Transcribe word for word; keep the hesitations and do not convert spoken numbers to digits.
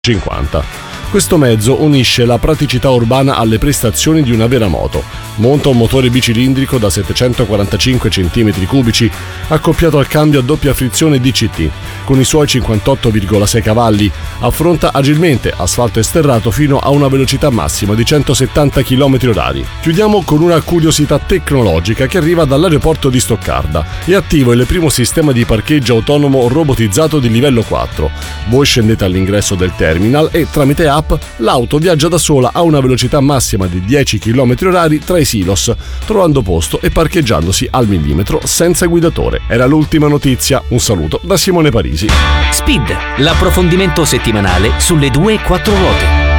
cinquanta. Questo mezzo unisce la praticità urbana alle prestazioni di una vera moto. Monta un motore bicilindrico da settecentoquarantacinque centimetri cubici accoppiato al cambio a doppia frizione D C T. Con i suoi cinquantotto virgola sei cavalli affronta agilmente asfalto e sterrato fino a una velocità massima di centosettanta chilometri orari. Chiudiamo con una curiosità tecnologica che arriva dall'aeroporto di Stoccarda. È attivo il primo sistema di parcheggio autonomo robotizzato di livello quattro. Voi scendete all'ingresso del terminal e tramite app l'auto viaggia da sola a una velocità massima di dieci chilometri orari tra i silos, trovando posto e parcheggiandosi al millimetro senza guidatore. Era l'ultima notizia. Un saluto da Simone Parisi. Speed, l'approfondimento settimanale sulle due e quattro ruote.